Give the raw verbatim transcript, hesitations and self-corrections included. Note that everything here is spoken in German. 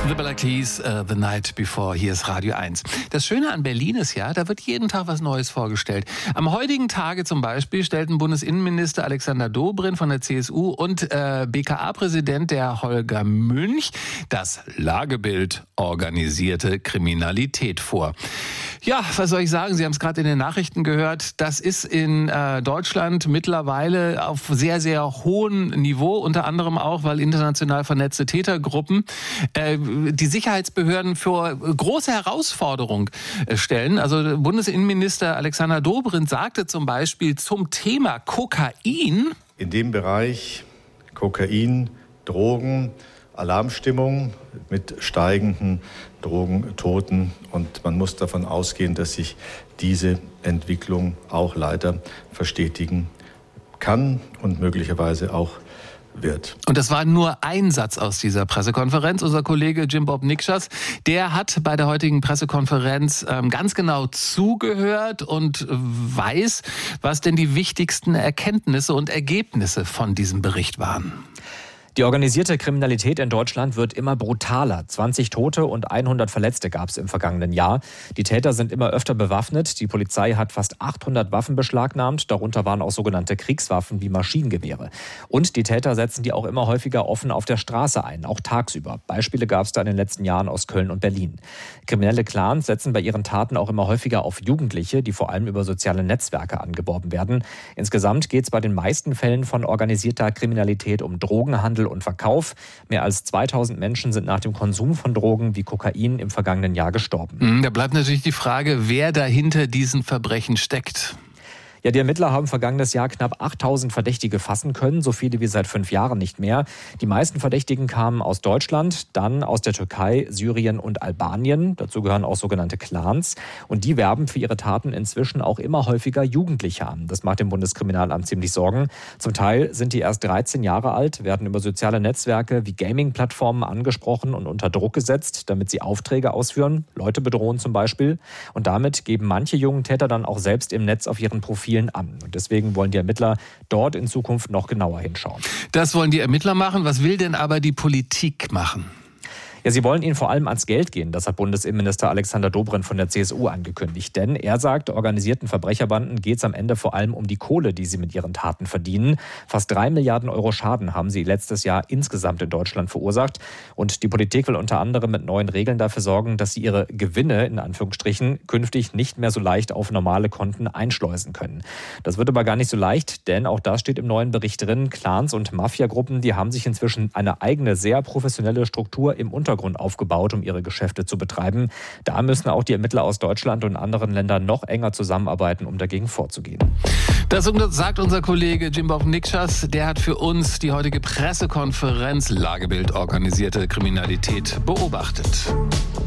The Black Keys, uh, The Night Before. Hier ist Radio eins. Das Schöne an Berlin ist ja, da wird jeden Tag was Neues vorgestellt. Am heutigen Tage zum Beispiel stellten Bundesinnenminister Alexander Dobrindt von der C S U und äh, B K A-Präsident der Holger Münch das Lagebild organisierte Kriminalität vor. Ja, was soll ich sagen? Sie haben es gerade in den Nachrichten gehört. Das ist in äh, Deutschland mittlerweile auf sehr, sehr hohem Niveau, unter anderem auch, weil international vernetzte Tätergruppen äh, die Sicherheitsbehörden für große Herausforderungen stellen. Also Bundesinnenminister Alexander Dobrindt sagte zum Beispiel zum Thema Kokain: In dem Bereich Kokain, Drogen, Alarmstimmung mit steigenden Drogentoten, und man muss davon ausgehen, dass sich diese Entwicklung auch leider verstetigen kann und möglicherweise auch wird. Und das war nur ein Satz aus dieser Pressekonferenz. Unser Kollege Jim Bob Nikschas, der hat bei der heutigen Pressekonferenz ähm, ganz genau zugehört und weiß, was denn die wichtigsten Erkenntnisse und Ergebnisse von diesem Bericht waren. Die organisierte Kriminalität in Deutschland wird immer brutaler. zwanzig Tote und hundert Verletzte gab es im vergangenen Jahr. Die Täter sind immer öfter bewaffnet. Die Polizei hat fast achthundert Waffen beschlagnahmt. Darunter waren auch sogenannte Kriegswaffen wie Maschinengewehre. Und die Täter setzen die auch immer häufiger offen auf der Straße ein, auch tagsüber. Beispiele gab es da in den letzten Jahren aus Köln und Berlin. Kriminelle Clans setzen bei ihren Taten auch immer häufiger auf Jugendliche, die vor allem über soziale Netzwerke angeworben werden. Insgesamt geht es bei den meisten Fällen von organisierter Kriminalität um Drogenhandel und Verkauf. Mehr als zweitausend Menschen sind nach dem Konsum von Drogen wie Kokain im vergangenen Jahr gestorben. Da bleibt natürlich die Frage, wer dahinter diesen Verbrechen steckt. Ja, die Ermittler haben vergangenes Jahr knapp achttausend Verdächtige fassen können, so viele wie seit fünf Jahren nicht mehr. Die meisten Verdächtigen kamen aus Deutschland, dann aus der Türkei, Syrien und Albanien. Dazu gehören auch sogenannte Clans. Und die werben für ihre Taten inzwischen auch immer häufiger Jugendliche an. Das macht dem Bundeskriminalamt ziemlich Sorgen. Zum Teil sind die erst dreizehn Jahre alt, werden über soziale Netzwerke wie Gaming-Plattformen angesprochen und unter Druck gesetzt, damit sie Aufträge ausführen, Leute bedrohen zum Beispiel. Und damit geben manche jungen Täter dann auch selbst im Netz auf ihren Profilen an. Und deswegen wollen die Ermittler dort in Zukunft noch genauer hinschauen. Das wollen die Ermittler machen. Was will denn aber die Politik machen? Ja, sie wollen ihnen vor allem ans Geld gehen. Das hat Bundesinnenminister Alexander Dobrindt von der C S U angekündigt. Denn er sagt, organisierten Verbrecherbanden geht es am Ende vor allem um die Kohle, die sie mit ihren Taten verdienen. Fast drei Milliarden Euro Schaden haben sie letztes Jahr insgesamt in Deutschland verursacht. Und die Politik will unter anderem mit neuen Regeln dafür sorgen, dass sie ihre Gewinne, in Anführungsstrichen, künftig nicht mehr so leicht auf normale Konten einschleusen können. Das wird aber gar nicht so leicht, denn auch das steht im neuen Bericht drin. Clans und Mafiagruppen, die haben sich inzwischen eine eigene, sehr professionelle Struktur im Untergrund aufgebaut, um ihre Geschäfte zu betreiben. Da müssen auch die Ermittler aus Deutschland und anderen Ländern noch enger zusammenarbeiten, um dagegen vorzugehen. Das sagt unser Kollege Jim Bob Nikschas. Der hat für uns die heutige Pressekonferenz Lagebild organisierte Kriminalität beobachtet.